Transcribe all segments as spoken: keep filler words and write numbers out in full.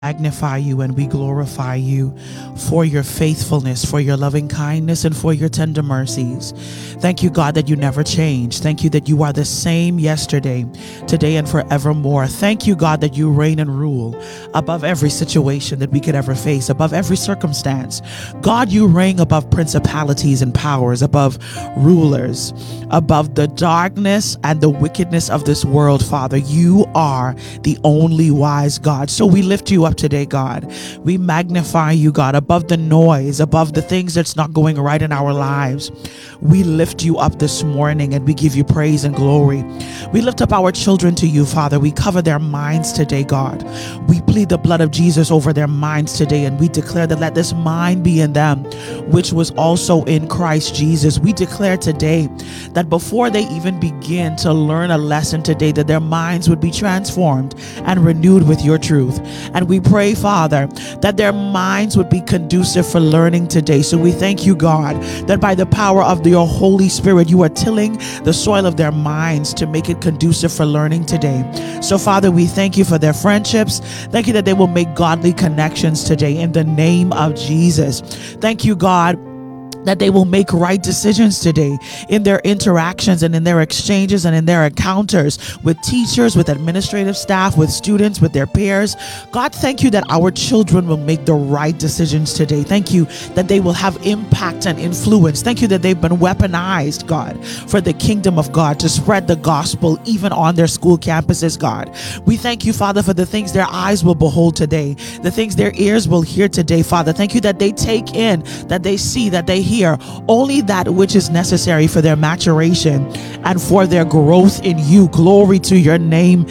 magnify you and we glorify you for your faithfulness, for your loving kindness, and for your tender mercies. Thank you, God, that you never change. Thank you that you are the same yesterday, today, and forevermore. Thank you, God, that you reign and rule above every situation that we could ever face, above every circumstance. God, you reign above principalities and powers, above rulers, above the darkness and the wickedness of this world, Father. You are the only wise God. So we lift you up today, God. We magnify you, God, above the noise, above the things that's not going right in our lives. We lift you up this morning and we give you praise and glory. We lift up our children to you, Father. We cover their minds today, God. We plead the blood of Jesus over their minds today, and we declare that let this mind be in them, which was also in Christ Jesus. We declare today that before they even begin to learn a lesson today, that their minds would be transformed and renewed with your truth. And we pray, Father, that their minds would be conducive for learning today. So we thank you, God, that by the power of your Holy Spirit, you are tilling the soil of their minds to make it conducive for learning today. So, Father, we thank you for their friendships. Thank you that they will make godly connections today in the name of Jesus. Thank you, God, that they will make right decisions today in their interactions and in their exchanges and in their encounters with teachers, with administrative staff, with students, with their peers. God, thank you that our children will make the right decisions today. Thank you that they will have impact and influence. Thank you that they've been weaponized, God, for the kingdom of God, to spread the gospel even on their school campuses, God. We thank you, Father, for the things their eyes will behold today, the things their ears will hear today, Father. Thank you that they take in, that they see, that they hear Hear only that which is necessary for their maturation and for their growth in you. Glory to your name,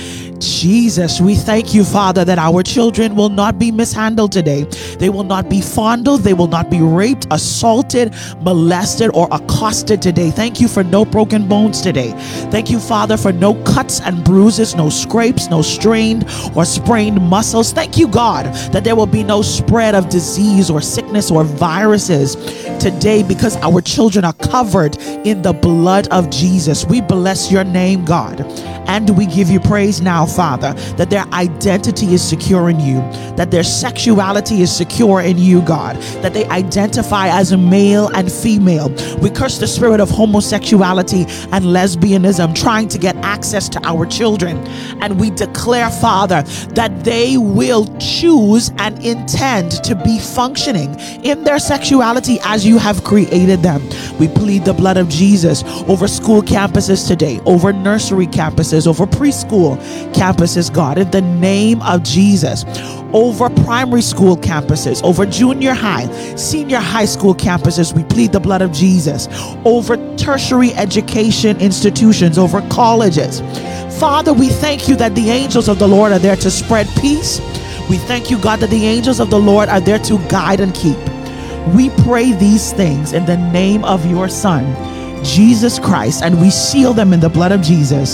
Jesus. We thank you, Father, that our children will not be mishandled today. They will not be fondled. They will not be raped, assaulted, molested, or accosted today. Thank you for no broken bones today. Thank you, Father, for no cuts and bruises, no scrapes, no strained or sprained muscles. Thank you, God, that there will be no spread of disease or sickness or viruses today, because our children are covered in the blood of Jesus. We bless your name, God, and we give you praise now, Father, that their identity is secure in you, that their sexuality is secure in you, God, that they identify as a male and female. We curse the spirit of homosexuality and lesbianism trying to get access to our children, and we declare, Father, that they will choose and intend to be functioning in their sexuality as you have created them. We plead the blood of Jesus over school campuses today, over nursery campuses, over preschool campuses, God, in the name of Jesus, over primary school campuses, over junior high, senior high school campuses. We plead the blood of Jesus over tertiary education institutions, over colleges. Father, we thank you that the angels of the Lord are there to spread peace. We thank you, God, that the angels of the Lord are there to guide and keep. We pray these things in the name of your Son, Jesus Christ, and we seal them in the blood of Jesus.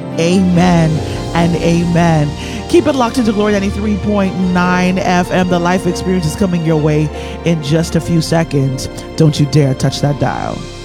Amen and amen. Keep it locked into Glory ninety-three point nine F M. The life experience is coming your way in just a few seconds. Don't you dare touch that dial.